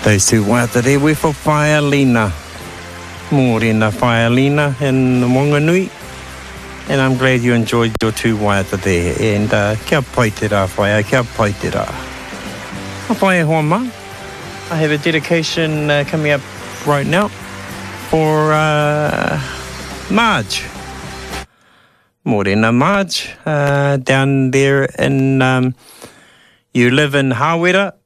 Those two waiata there were for Whaialina. Morena Whaialina and Wanganui. And I'm glad you enjoyed your two waiata there. And kia pai te rā, whaia, kia pai te rā. Whaia hoa ma. I have a dedication coming up right now for Marge. Morena Marge, down there in, you live in Hawera.